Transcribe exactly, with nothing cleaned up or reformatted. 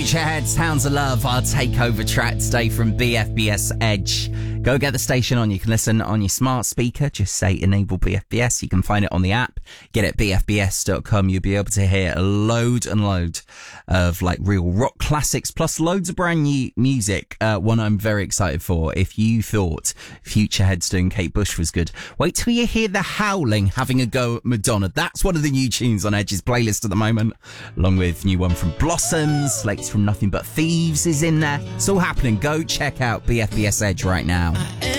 Futurehead, Sounds of Love, our takeover track today from B F B S Edge. Go get the station on. You can listen on your smart speaker. Just say enable B F B S. You can find it on the app. Get it at b f b s dot com. You'll be able to hear a load and load of like real rock classics, plus loads of brand new music. Uh, one I'm very excited for. If you thought Futurehead's doing Kate Bush was good, wait till you hear The Howling having a go at Madonna. That's one of the new tunes on Edge's playlist at the moment, along with new one from Blossoms. Latest from Nothing But Thieves is in there. It's all happening. Go check out B F B S Edge right now.